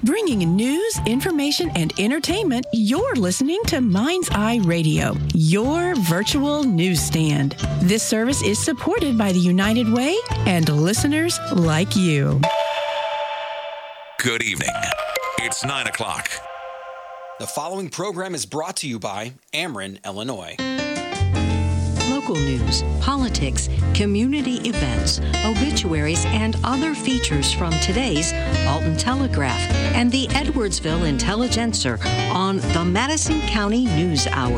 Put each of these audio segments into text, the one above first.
Bringing news, information, and entertainment, you're listening to Mind's Eye Radio, your virtual newsstand. This service is supported by the United Way and listeners like you. Good evening. It's 9 o'clock. The following program is brought to you by Ameren, Illinois. Local news, politics, community events, obituaries, and other features from today's Alton Telegraph and the Edwardsville Intelligencer on the Madison County News Hour.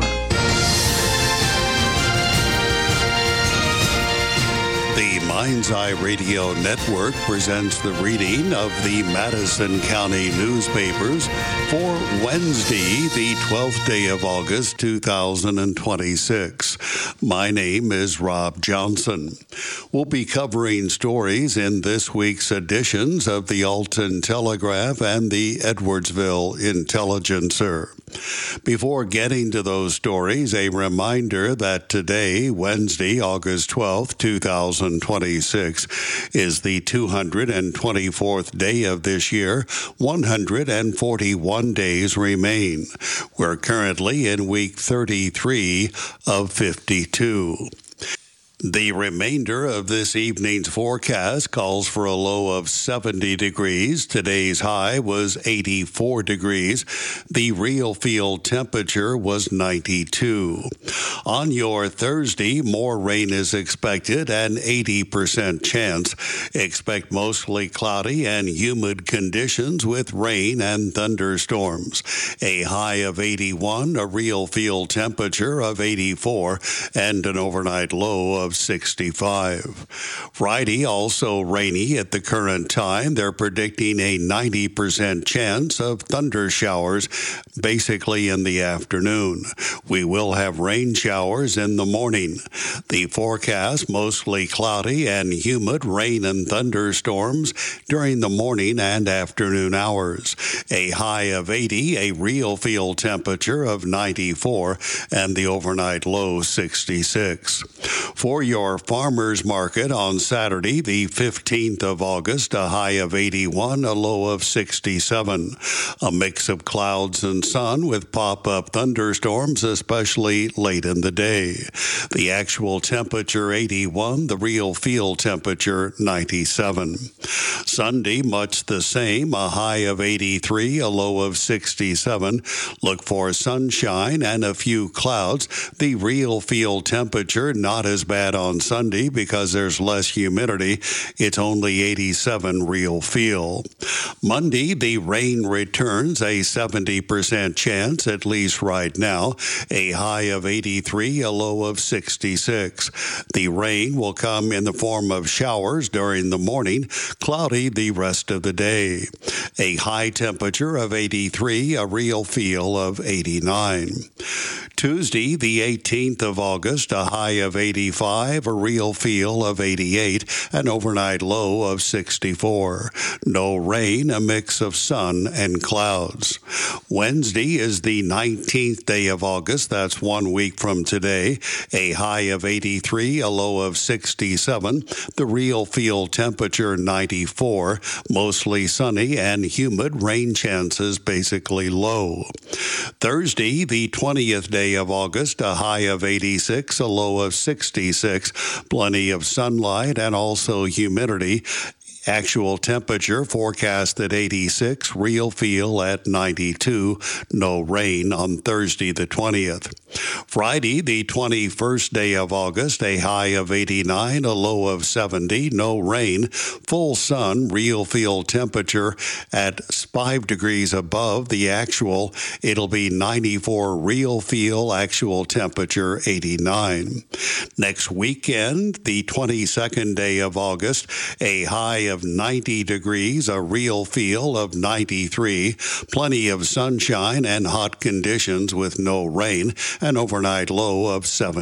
The Mind's Eye Radio Network presents the reading of the Madison County newspapers for Wednesday, the 12th day of August, 2026. My name is Rob Johnson. We'll be covering stories in this week's editions of the Alton Telegraph and the Edwardsville Intelligencer. Before getting to those stories, a reminder that today, Wednesday, August 12th, 2026, is the 224th day of this year. 141 days remain. We're currently in week 33 of 52. The remainder of this evening's forecast calls for a low of 70 degrees. Today's high was 84 degrees. The real field temperature was 92. On your Thursday, more rain is expected, an 80% chance. Expect mostly cloudy and humid conditions with rain and thunderstorms. A high of 81, a real field temperature of 84, and an overnight low of 65. Friday, also rainy at the current time. They're predicting a 90% chance of thunder showers, basically in the afternoon. We will have rain showers in the morning. The forecast, mostly cloudy and humid, rain and thunderstorms during the morning and afternoon hours. A high of 80, a real field temperature of 94, and the overnight low 66. For your farmers market on Saturday, the 15th of August, a high of 81, a low of 67. A mix of clouds and sun with pop-up thunderstorms, especially late in the day. The actual temperature 81, the real field temperature 97. Sunday, much the same, a high of 83, a low of 67. Look for sunshine and a few clouds. The real field temperature not as bad on Sunday because there's less humidity. It's only 87 real feel. Monday, the rain returns, a 70% chance, at least right now. A high of 83, a low of 66. The rain will come in the form of showers during the morning, cloudy the rest of the day. A high temperature of 83, a real feel of 89. Tuesday, the 18th of August, a high of 85, a real feel of 88, an overnight low of 64. No rain, a mix of sun and clouds. Wednesday is the 19th day of August. That's 1 week from today. A high of 83, a low of 67. The real field temperature 94. Mostly sunny and humid. Rain chances basically low. Thursday, the 20th day of August, a high of 86, a low of 66. Plenty of sunlight and also humidity. Actual temperature forecast at 86, real feel at 92. No rain on Thursday the 20th. Friday, the 21st day of August, a high of 89, a low of 70. No rain. Full sun, real feel temperature at 5 degrees above the actual. It'll be 94 real feel, actual temperature 89. Next weekend, the 22nd day of August, a high of 90 degrees, a real feel of 93, plenty of sunshine and hot conditions with no rain, an overnight low of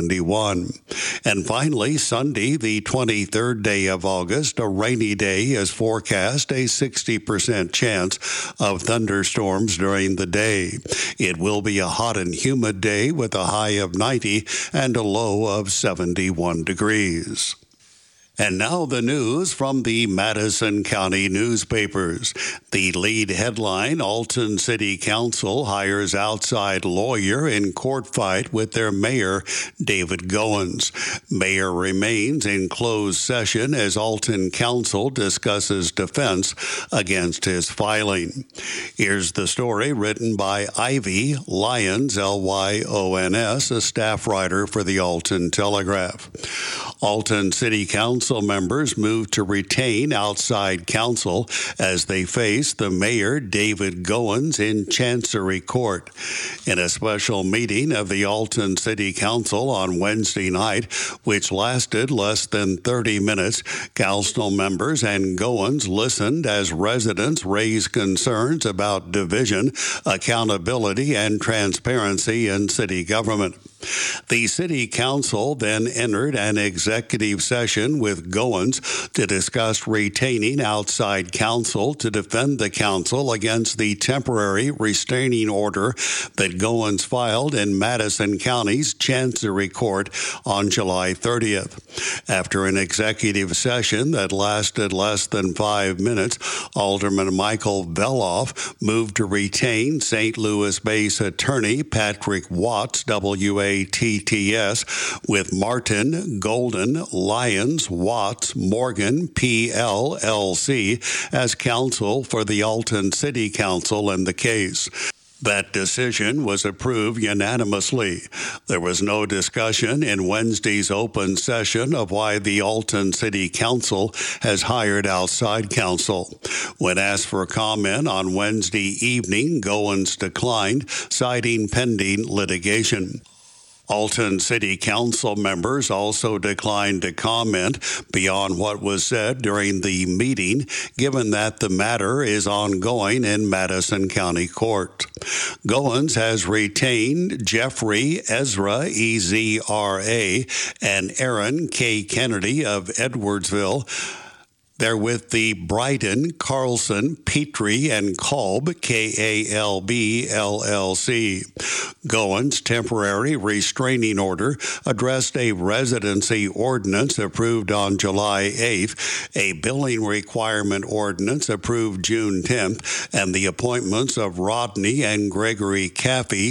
71. And finally, Sunday, the 23rd day of August, a rainy day is forecast, a 60% chance of thunderstorms during the day. It will be a hot and humid day with a high of 90 and a low of 71 degrees. And now the news from the Madison County newspapers. The lead headline, Alton City Council hires outside lawyer in court fight with their mayor, David Goins. Mayor remains in closed session as Alton Council discusses defense against his filing. Here's the story written by Ivy Lyons, Lyons, a staff writer for the Alton Telegraph. Alton City Council members moved to retain outside counsel as they face the mayor, David Goins, in Chancery Court. In a special meeting of the Alton City Council on Wednesday night, which lasted less than 30 minutes, council members and Goins listened as residents raised concerns about division, accountability, and transparency in city government. The City Council then entered an executive session with Goins to discuss retaining outside counsel to defend the council against the temporary restraining order that Goins filed in Madison County's Chancery Court on July 30th. After an executive session that lasted less than 5 minutes, Alderman Michael Veloff moved to retain St. Louis-based attorney Patrick Watts, WATTS, with Martin, Golden, Lyons, Watts, Morgan, PLLC as counsel for the Alton City Council in the case. That decision was approved unanimously. There was no discussion in Wednesday's open session of why the Alton City Council has hired outside counsel. When asked for comment on Wednesday evening, Goins declined, citing pending litigation. Alton City Council members also declined to comment beyond what was said during the meeting, given that the matter is ongoing in Madison County Court. Goins has retained Jeffrey Ezra, EZRA, and Aaron K. Kennedy of Edwardsville. They're with the Brighton, Carlson, Petrie, and Kolb, KALB, LLC. Goins' temporary restraining order addressed a residency ordinance approved on July 8th, a billing requirement ordinance approved June 10th, and the appointments of Rodney and Gregory Caffey,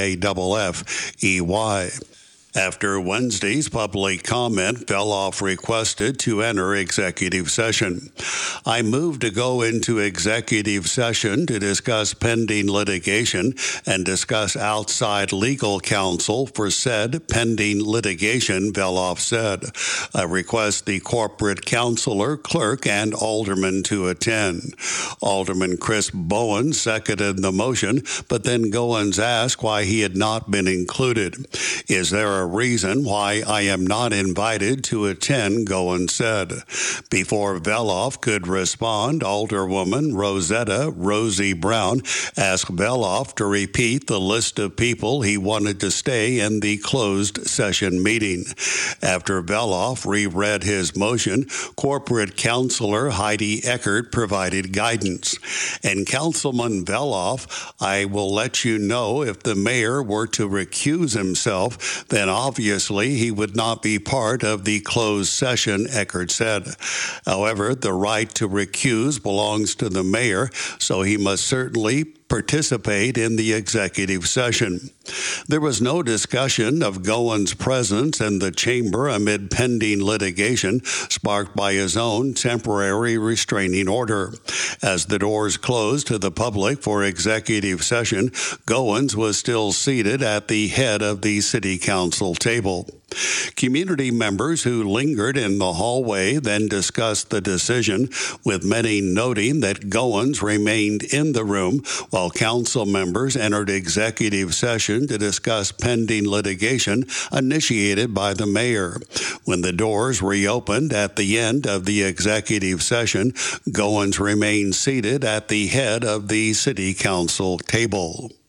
CAFFEY. After Wednesday's public comment, Veloff requested to enter executive session. I moved to go into executive session to discuss pending litigation and discuss outside legal counsel for said pending litigation, Veloff said. I request the corporate counselor, clerk, and alderman to attend. Alderman Chris Bowen seconded the motion, but then Goins asked why he had not been included. Is there a reason why I am not invited to attend, Goins said. Before Veloff could respond, Alderwoman Rosetta Rosie Brown asked Veloff to repeat the list of people he wanted to stay in the closed session meeting. After Veloff reread his motion, corporate counselor Heidi Eckert provided guidance. And Councilman Veloff, I will let you know if the mayor were to recuse himself, then obviously he would not be part of the closed session, Eckert said. However, the right to recuse belongs to the mayor, so he must certainly participate in the executive session. There was no discussion of Goins' presence in the chamber amid pending litigation sparked by his own temporary restraining order. As the doors closed to the public for executive session, Goins was still seated at the head of the city council table. Community members who lingered in the hallway then discussed the decision, with many noting that Goins remained in the room while council members entered executive session to discuss pending litigation initiated by the mayor. When the doors reopened at the end of the executive session, Goins remained seated at the head of the city council table.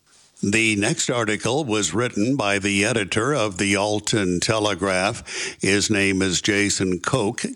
The next article was written by the editor of the Alton Telegraph. His name is Jason Koch,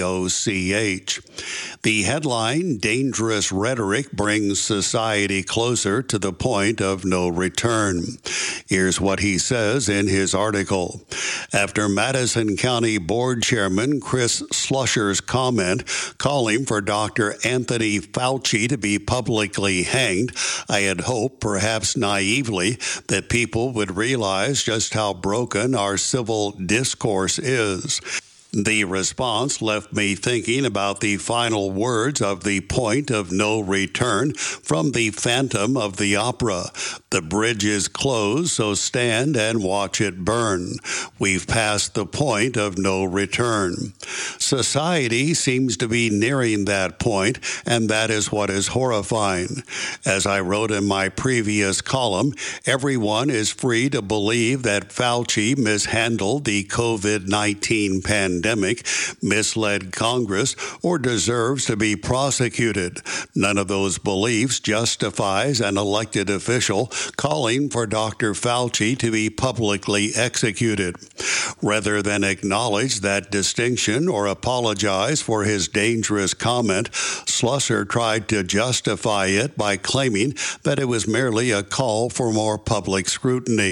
K-O-C-H. The headline, Dangerous Rhetoric Brings Society Closer to the Point of No Return. Here's what he says in his article. After Madison County Board Chairman Chris Slusher's comment calling for Dr. Anthony Fauci to be publicly hanged, I had hoped, perhaps naively, that people would realize just how broken our civil discourse is. The response left me thinking about the final words of The Point of No Return from the Phantom of the Opera. The bridge is closed, so stand and watch it burn. We've passed the point of no return. Society seems to be nearing that point, and that is what is horrifying. As I wrote in my previous column, everyone is free to believe that Fauci mishandled the COVID-19 pandemic, misled Congress, or deserves to be prosecuted. None of those beliefs justifies an elected official calling for Dr. Fauci to be publicly executed. Rather than acknowledge that distinction or apologize for his dangerous comment, Slusser tried to justify it by claiming that it was merely a call for more public scrutiny.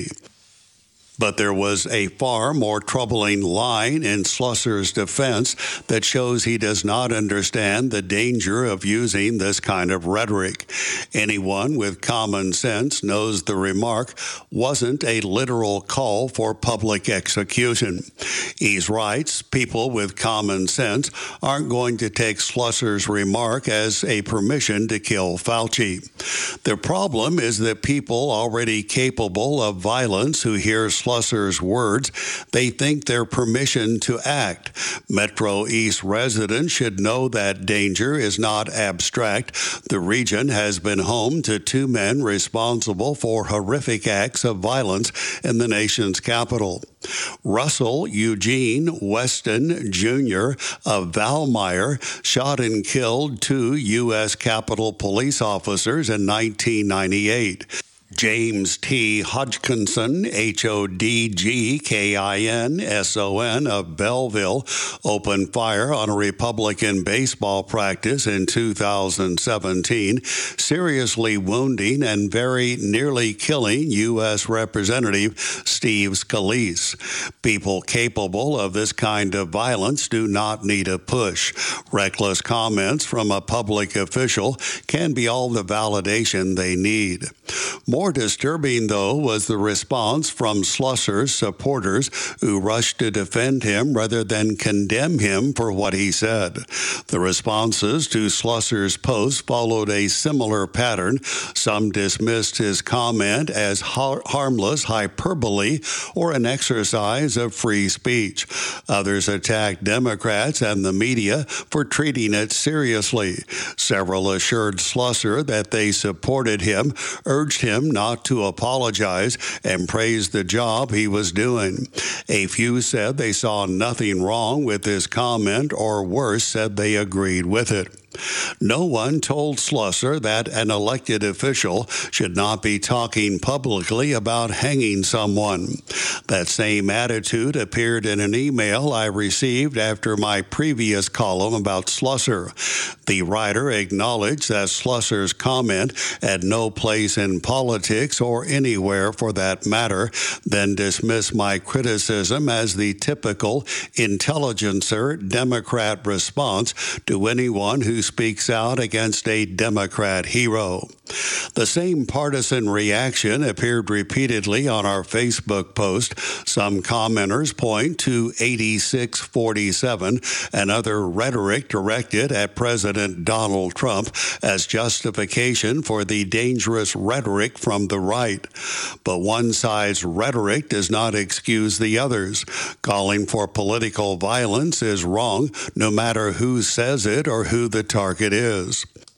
But there was a far more troubling line in Slusser's defense that shows he does not understand the danger of using this kind of rhetoric. Anyone with common sense knows the remark wasn't a literal call for public execution. He writes, people with common sense aren't going to take Slusser's remark as a permission to kill Fauci. The problem is that people already capable of violence who hear Slusser's words, they think they're permission to act. Metro East residents should know that danger is not abstract. The region has been home to two men responsible for horrific acts of violence in the nation's capital. Russell Eugene Weston Jr. of Valmeyer shot and killed two U.S. Capitol police officers in 1998. James T. Hodgkinson, Hodgkinson, of Belleville, opened fire on a Republican baseball practice in 2017, seriously wounding and very nearly killing U.S. Representative Steve Scalise. People capable of this kind of violence do not need a push. Reckless comments from a public official can be all the validation they need. More disturbing, though, was the response from Slusser's supporters who rushed to defend him rather than condemn him for what he said. The responses to Slusser's post followed a similar pattern. Some dismissed his comment as harmless hyperbole or an exercise of free speech. Others attacked Democrats and the media for treating it seriously. Several assured Slusser that they supported him, urged him not to apologize, and praised the job he was doing. A few said they saw nothing wrong with his comment, or worse, said they agreed with it. No one told Slusser that an elected official should not be talking publicly about hanging someone. That same attitude appeared in an email I received after my previous column about Slusser. The writer acknowledged that Slusser's comment had no place in politics or anywhere for that matter, then dismissed my criticism as the typical intelligencer Democrat response to anyone who speaks out against a Democrat hero. The same partisan reaction appeared repeatedly on our Facebook post. Some commenters point to 8647 and other rhetoric directed at President Donald Trump as justification for the dangerous rhetoric from the right. But one side's rhetoric does not excuse the others. Calling for political violence is wrong, no matter who says it or who the target is.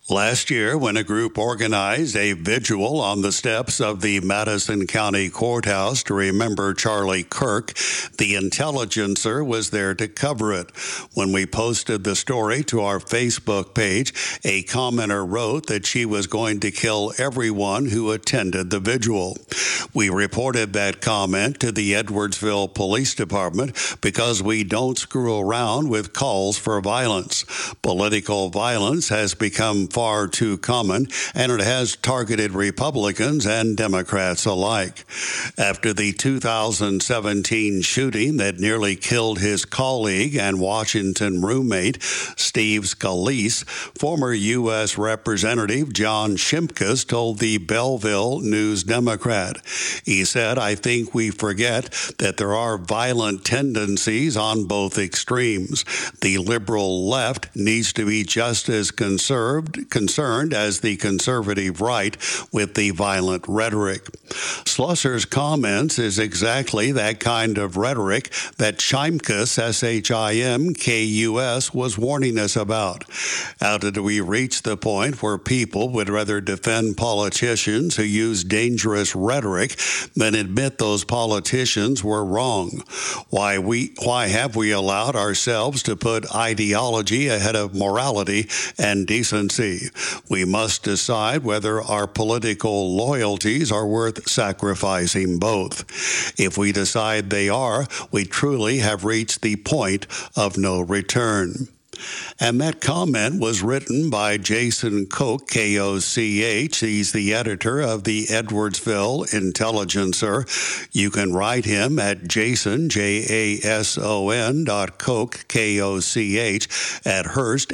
Last year, when a group organized a vigil on the steps of the Madison County Courthouse to remember Charlie Kirk, the Intelligencer was there to cover it. When we posted the story to our Facebook page, a commenter wrote that she was going to kill everyone who attended the vigil. We reported that comment to the Edwardsville Police Department because we don't screw around with calls for violence. Political violence has become far too common, and it has targeted Republicans and Democrats alike. After the 2017 shooting that nearly killed his colleague and Washington roommate, Steve Scalise, former U.S. Representative John Shimkus told the Belleville News-Democrat. He said, "I think we forget that there are violent tendencies on both extremes. The liberal left needs to be just as concerned as the conservative right with the violent rhetoric." Schlusser's comments is exactly that kind of rhetoric that Shimkus, Shimkus, was warning us about. How did we reach the point where people would rather defend politicians who use dangerous rhetoric than admit those politicians were wrong? Why have we allowed ourselves to put ideology ahead of morality and decency? We must decide whether our political loyalties are worth sacrificing both. If we decide they are, we truly have reached the point of no return. And that comment was written by Jason Koch, K-O-C-H. He's the editor of the Edwardsville Intelligencer. You can write him at Jason, Jason.Koch, K-O-C-H, at Hearst,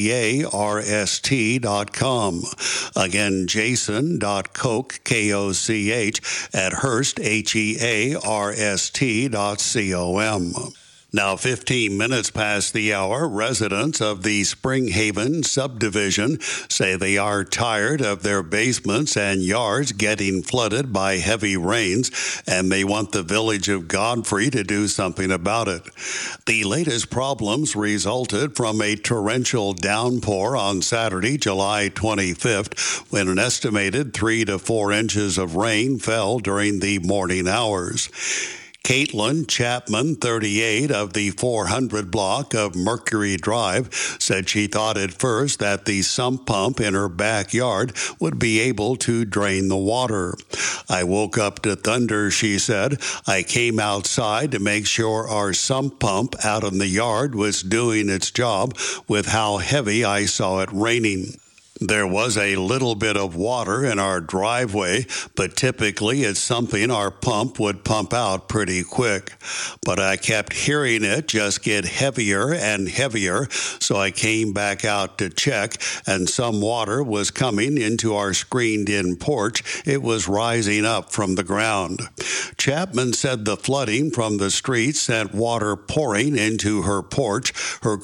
HEARST.com. Again, Jason.Koch, K-O-C-H, at Hearst, HEARST.com. Now, 15 minutes past the hour, residents of the Springhaven subdivision say they are tired of their basements and yards getting flooded by heavy rains, and they want the village of Godfrey to do something about it. The latest problems resulted from a torrential downpour on Saturday, July 25th, when an estimated 3 to 4 inches of rain fell during the morning hours. Caitlin Chapman, 38, of the 400 block of Mercury Drive, said she thought at first that the sump pump in her backyard would be able to drain the water. "I woke up to thunder," she said. "I came outside to make sure our sump pump out in the yard was doing its job with how heavy I saw it raining. There was a little bit of water in our driveway, but typically it's something our pump would pump out pretty quick. But I kept hearing it just get heavier and heavier, so I came back out to check, and some water was coming into our screened-in porch. It was rising up from the ground." Chapman said the flooding from the street sent water pouring into her porch. Her